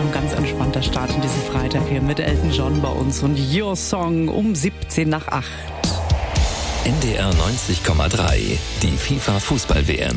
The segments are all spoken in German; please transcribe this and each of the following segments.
doch ein ganz entspannter Start in diesen Freitag hier mit Elton John bei uns und Your Song um 7 nach 8. NDR 90,3, die FIFA-Fußball-WM.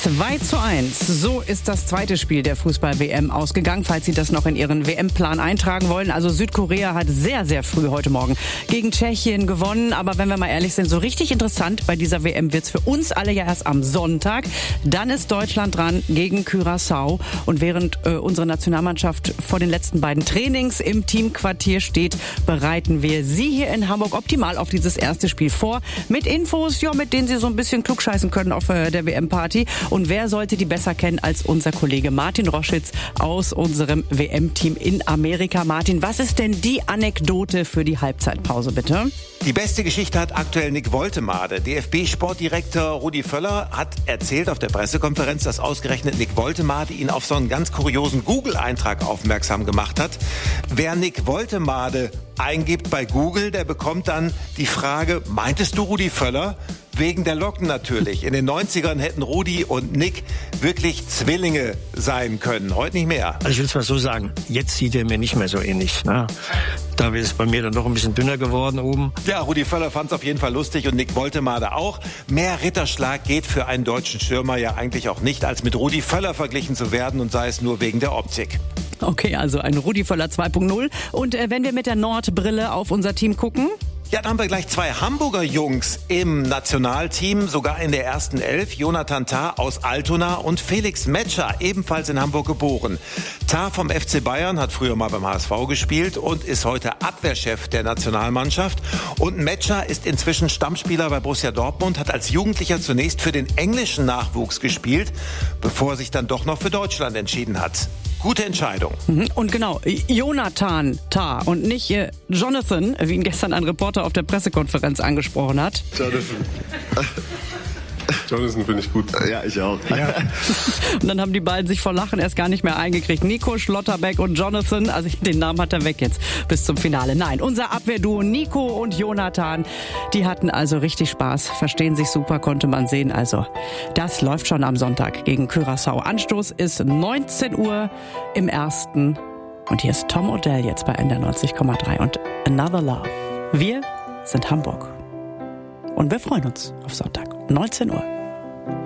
2:1. So ist das zweite Spiel der Fußball-WM ausgegangen, falls Sie das noch in Ihren WM-Plan eintragen wollen. Also Südkorea hat sehr, sehr früh heute Morgen gegen Tschechien gewonnen. Aber wenn wir mal ehrlich sind, so richtig interessant bei dieser WM wird's für uns alle ja erst am Sonntag. Dann ist Deutschland dran gegen Curaçao. Und während unsere Nationalmannschaft vor den letzten beiden Trainings im Teamquartier steht, bereiten wir Sie hier in Hamburg optimal auf dieses erste Spiel vor. Mit Infos, ja, mit denen Sie so ein bisschen klugscheißen können auf der WM-Party. Und wer sollte die besser kennen als unser Kollege Martin Roschitz aus unserem WM-Team in Amerika. Martin, was ist denn die Anekdote für die Halbzeitpause, bitte? Die beste Geschichte hat aktuell Nick Woltemade. DFB-Sportdirektor Rudi Völler hat erzählt auf der Pressekonferenz, dass ausgerechnet Nick Woltemade ihn auf so einen ganz kuriosen Google-Eintrag aufmerksam gemacht hat. Wer Nick Woltemade eingibt bei Google, der bekommt dann die Frage, meintest du Rudi Völler? Wegen der Locken natürlich. In den 90ern hätten Rudi und Nick wirklich Zwillinge sein können. Heute nicht mehr. Also ich will es mal so sagen, jetzt sieht er mir nicht mehr so ähnlich. Ne? Da ist es bei mir dann doch ein bisschen dünner geworden oben. Ja, Rudi Völler fand es auf jeden Fall lustig und Nick Woltemade auch. Mehr Ritterschlag geht für einen deutschen Stürmer ja eigentlich auch nicht, als mit Rudi Völler verglichen zu werden und sei es nur wegen der Optik. Okay, also ein Rudi Völler 2.0. Und wenn wir mit der Nordbrille auf unser Team gucken? Ja, da haben wir gleich zwei Hamburger Jungs im Nationalteam, sogar in der ersten Elf. Jonathan Tah aus Altona und Felix Metscher, ebenfalls in Hamburg geboren. Tah vom FC Bayern hat früher mal beim HSV gespielt und ist heute Abwehrchef der Nationalmannschaft. Und Metscher ist inzwischen Stammspieler bei Borussia Dortmund, hat als Jugendlicher zunächst für den englischen Nachwuchs gespielt, bevor er sich dann doch noch für Deutschland entschieden hat. Gute Entscheidung. Und genau, Jonathan Tah und nicht Jonathan, wie ihn gestern ein Reporter auf der Pressekonferenz angesprochen hat. Jonathan finde ich gut. Ja, ich auch. Ja. Und dann haben die beiden sich vor Lachen erst gar nicht mehr eingekriegt. Nico Schlotterbeck und Jonathan, also den Namen hat er weg jetzt bis zum Finale. Nein, unser Abwehrduo Nico und Jonathan, die hatten also richtig Spaß, verstehen sich super, konnte man sehen. Also das läuft schon am Sonntag gegen Curaçao. Anstoß ist 19 Uhr im ersten. Und hier ist Tom Odell jetzt bei NDR 90,3 und Another Love. Wir sind Hamburg. Und wir freuen uns auf Sonntag, 19 Uhr.